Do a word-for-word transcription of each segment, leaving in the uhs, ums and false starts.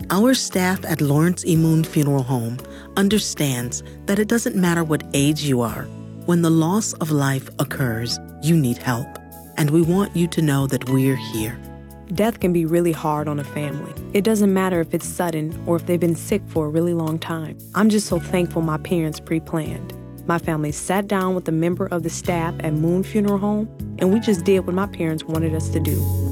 Our staff at Lawrence E. Moon Funeral Home understands that it doesn't matter what age you are. When the loss of life occurs, you need help. And we want you to know that we're here. Death can be really hard on a family. It doesn't matter if it's sudden or if they've been sick for a really long time. I'm just so thankful my parents pre-planned. My family sat down with a member of the staff at Moon Funeral Home, and we just did what my parents wanted us to do.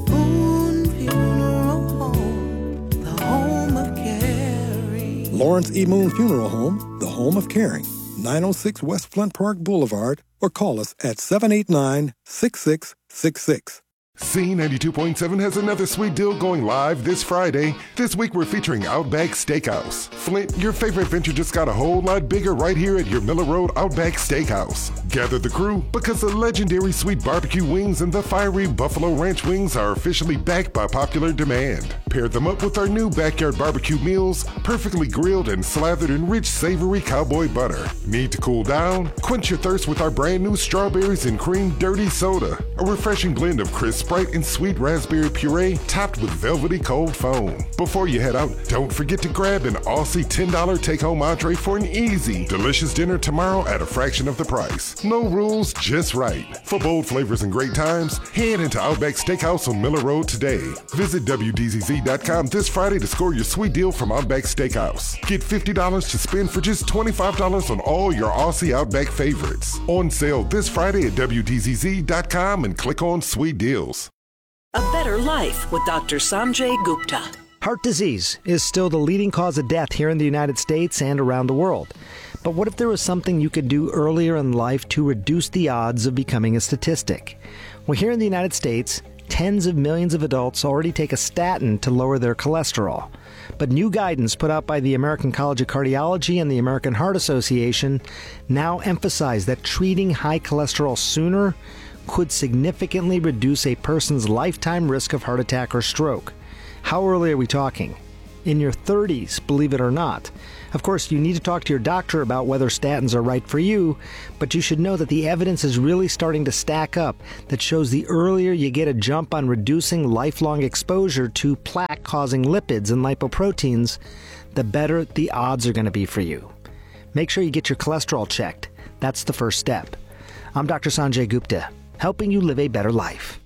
Moon Funeral Home, the home of caring. Lawrence E. Moon Funeral Home, the home of caring. nine oh six West Flint Park Boulevard, or call us at seven eight nine, six six six six. C ninety-two point seven has another sweet deal going live this Friday. This week we're featuring Outback Steakhouse. Flint, your favorite venture just got a whole lot bigger right here at your Miller Road Outback Steakhouse. Gather the crew because the legendary sweet barbecue wings and the fiery Buffalo Ranch wings are officially back by popular demand. Pair them up with our new backyard barbecue meals, perfectly grilled and slathered in rich savory cowboy butter. Need to cool down? Quench your thirst with our brand new strawberries and cream dirty soda, a refreshing blend of crisp Sprite and sweet raspberry puree topped with velvety cold foam. Before you head out, don't forget to grab an Aussie ten dollar take-home entree for an easy, delicious dinner tomorrow at a fraction of the price. No rules, just right. For bold flavors and great times, head into Outback Steakhouse on Miller Road today. Visit W D Z Z dot com this Friday to score your sweet deal from Outback Steakhouse. Get fifty dollars to spend for just twenty-five dollars on all your Aussie Outback favorites. On sale this Friday at W D Z Z dot com and click on Sweet Deals. A Better Life with Doctor Sanjay Gupta. Heart disease is still the leading cause of death here in the United States and around the world. But what if there was something you could do earlier in life to reduce the odds of becoming a statistic? Well, here in the United States, tens of millions of adults already take a statin to lower their cholesterol. But new guidance put out by the American College of Cardiology and the American Heart Association now emphasize that treating high cholesterol sooner could significantly reduce a person's lifetime risk of heart attack or stroke. How early are we talking? In your thirties, believe it or not. Of course, you need to talk to your doctor about whether statins are right for you, but you should know that the evidence is really starting to stack up that shows the earlier you get a jump on reducing lifelong exposure to plaque-causing lipids and lipoproteins, the better the odds are going to be for you. Make sure you get your cholesterol checked. That's the first step. I'm Doctor Sanjay Gupta, helping you live a better life.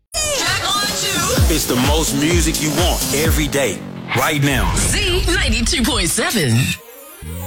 It's the most music you want every day, right now. Z ninety-two point seven.